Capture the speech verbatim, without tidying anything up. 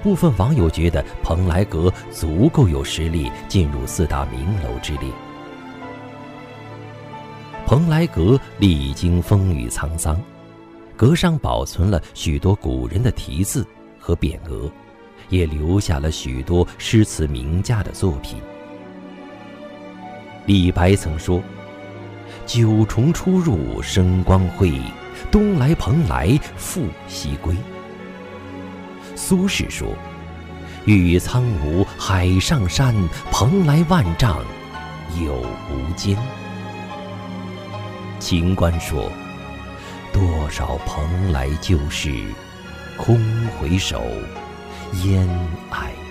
部分网友觉得蓬莱阁足够有实力进入四大名楼之列。蓬莱阁历经风雨沧桑，阁上保存了许多古人的题字和匾额，也留下了许多诗词名家的作品。李白曾说：“九重出入生光辉，东来蓬莱复西归。”苏轼说：“玉苍梧海上山，蓬莱万丈有无间。”秦观说：“多少蓬莱旧事，空回首，烟霭